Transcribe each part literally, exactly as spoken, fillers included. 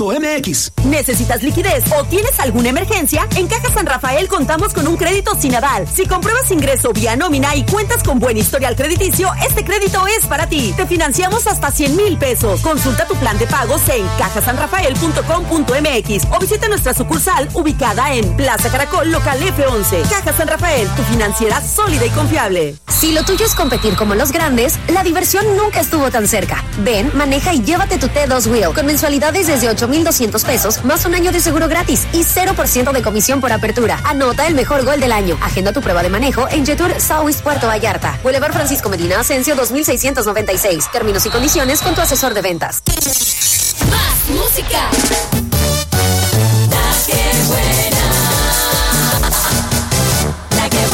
punto m x. ¿Necesitas liquidez o tienes alguna emergencia? En Caja San Rafael contamos con un crédito sin aval. Si compruebas ingreso vía nómina y cuentas con buen historial crediticio, este crédito es para ti. Te financiamos hasta cien mil pesos. Consulta tu plan de pagos en caja san rafael punto com punto m x o visita nuestra sucursal ubicada en Plaza Caracol, local F once. Caja San Rafael, tu financiera sólida y confiable. Si lo tuyo es competir como los grandes, la diversión nunca estuvo tan cerca. Ven, maneja y llévate tu T dos Wheel con mensualidades desde ocho mil doscientos pesos más un año de seguro gratis y cero por ciento de comisión por apertura. Anota el mejor gol del año. Agenda tu prueba de manejo en Jetur South Puerto Vallarta. Boulevard Francisco Medina Asensio dos mil seiscientos noventa y seis. Términos y condiciones con tu asesor de ventas. Más música. La que buena. La que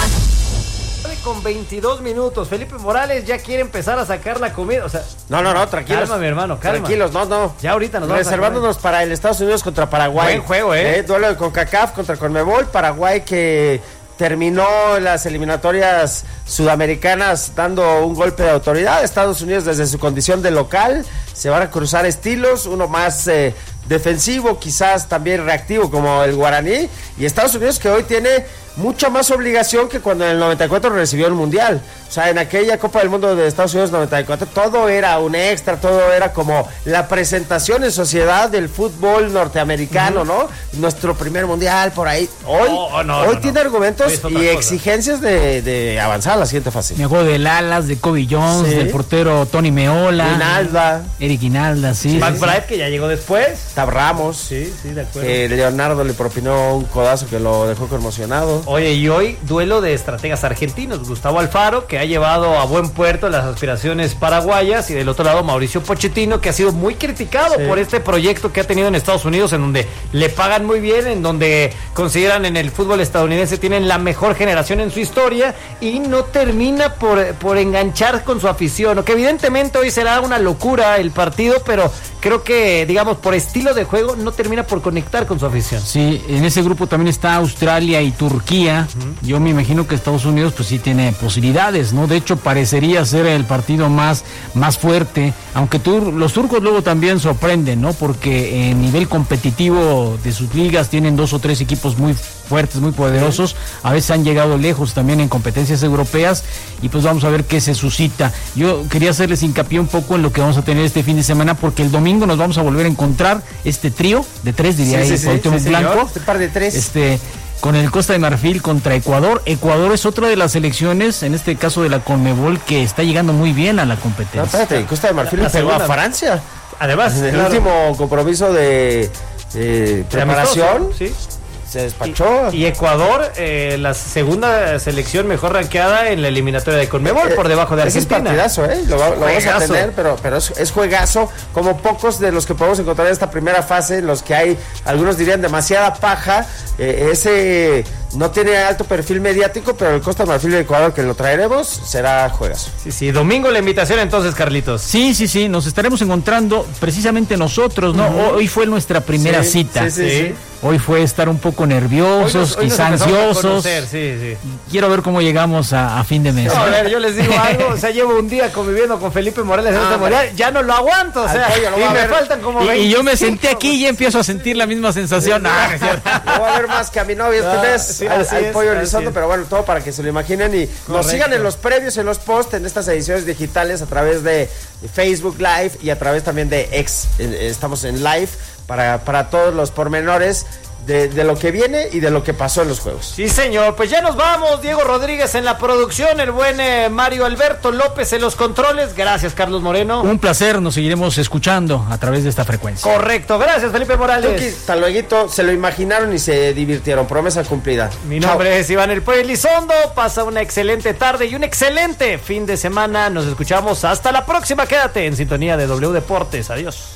buena. Con veintidós minutos, Felipe Morales ya quiere empezar a sacar la comida, o sea... No, no, no, tranquilos. Calma, mi hermano, calma. Tranquilos, no, no. Ya ahorita nos vamos Reservándonos para el Estados Unidos contra Paraguay. Buen juego, ¿eh? eh duelo de CONCACAF contra CONMEBOL. Paraguay que terminó las eliminatorias sudamericanas dando un golpe de autoridad. Estados Unidos desde su condición de local se van a cruzar estilos, uno más eh, defensivo, quizás también reactivo como el guaraní, y Estados Unidos que hoy tiene mucha más obligación que cuando en el noventa y cuatro recibió el Mundial. O sea, en aquella Copa del Mundo de Estados Unidos noventa y cuatro, todo era un extra, todo era como la presentación en sociedad del fútbol norteamericano, uh-huh. ¿no? Nuestro primer Mundial por ahí. Hoy, oh, oh, no, hoy no, tiene no. argumentos y cosa. exigencias de, de avanzar a la siguiente fase. Me acuerdo del Alas, de Kobe Jones, sí. del portero Tony Meola. Guinalda. Eric Guinalda, sí. sí Mac sí. Bright, que ya llegó después. Tab Ramos. Sí, sí, de acuerdo. Que Leonardo le propinó un codazo que lo dejó conmocionado. Oye, y hoy duelo de estrategas argentinos. Gustavo Alfaro, que ha llevado a buen puerto las aspiraciones paraguayas, y del otro lado Mauricio Pochettino, que ha sido muy criticado sí. por este proyecto que ha tenido en Estados Unidos, en donde le pagan muy bien, en donde consideran en el fútbol estadounidense tienen la mejor generación en su historia, y no termina por, por enganchar con su afición, o que evidentemente hoy será una locura el partido, pero creo que, digamos, por estilo de juego no termina por conectar con su afición. Sí, en ese grupo también está Australia y Turquía. Uh-huh. Yo me imagino que Estados Unidos pues sí tiene posibilidades, ¿no? De hecho parecería ser el partido más, más fuerte, aunque tur- los turcos luego también sorprenden, ¿no? Porque en nivel competitivo de sus ligas tienen dos o tres equipos muy fuertes, muy poderosos, sí. a veces han llegado lejos también en competencias europeas, y pues vamos a ver qué se suscita. Yo quería hacerles hincapié un poco en lo que vamos a tener este fin de semana, porque el domingo nos vamos a volver a encontrar este trío de tres, diría ahí, sí, sí, Cuauhtémoc sí, Blanco, este par de tres, este con el Costa de Marfil contra Ecuador. Ecuador es otra de las selecciones, en este caso de la CONMEBOL, que está llegando muy bien a la competencia. No, espérate, Costa de Marfil la, le pegó segunda. a Francia. Además, en el claro. último compromiso de eh, preparación, sí. se despachó. Y, y Ecuador, eh, la segunda selección mejor rankeada en la eliminatoria de CONMEBOL, eh, por debajo de Argentina. Es partidazo, ¿eh? Lo, lo vamos a tener, pero, pero es, es juegazo, como pocos de los que podemos encontrar en esta primera fase, en los que hay, algunos dirían, demasiada paja. Eh, ese no tiene alto perfil mediático, pero el Costa de Marfil y Ecuador, que lo traeremos, será juegazo. Sí, sí, domingo la invitación entonces, Carlitos. Sí, sí, sí, nos estaremos encontrando precisamente nosotros, ¿no? Uh-huh. Hoy fue nuestra primera sí, cita. Sí, sí, sí. sí. Hoy fue estar un poco nerviosos, hoy nos, hoy quizá ansiosos. Sí, sí. Quiero ver cómo llegamos a, a fin de mes. No, a ver, yo les digo algo, o sea, llevo un día conviviendo con Felipe Morales en ah, este mundial, ya no lo aguanto, o sea, y me ver. faltan como y, veinte. Y yo me senté aquí y ya empiezo a sentir la misma sensación. Sí, ah, no, no voy a ver más que a mi novia, no, ustedes, sí, al, al es, pollo Elizondo, pero bueno, todo para que se lo imaginen y Correcto. Nos sigan en los previos, en los posts, en estas ediciones digitales a través de Facebook Live y a través también de X. Estamos en live para, para todos los pormenores De, de lo que viene y de lo que pasó en los juegos. Sí, señor, pues ya nos vamos. Diego Rodríguez en la producción, el buen eh, Mario Alberto López en los controles. Gracias, Carlos Moreno. Un placer, nos seguiremos escuchando a través de esta frecuencia. Correcto, gracias, Felipe Morales. Tuki, hasta luego, se lo imaginaron y se divirtieron, promesa cumplida. Mi nombre Chao. es Iván El Pollo Elizondo, pasa una excelente tarde y un excelente fin de semana. Nos escuchamos hasta la próxima, quédate en sintonía de W Deportes, adiós.